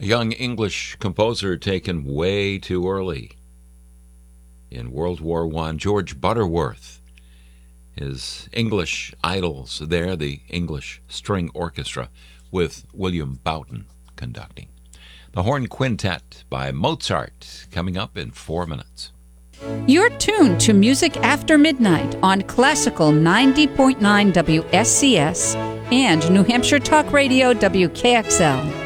A young English composer taken way too early. In World War I, George Butterworth, his English idols there, the English String Orchestra, with William Boughton conducting. The Horn Quintet by Mozart, coming up in 4 minutes. You're tuned to Music After Midnight on Classical 90.9 WSCS and New Hampshire Talk Radio WKXL.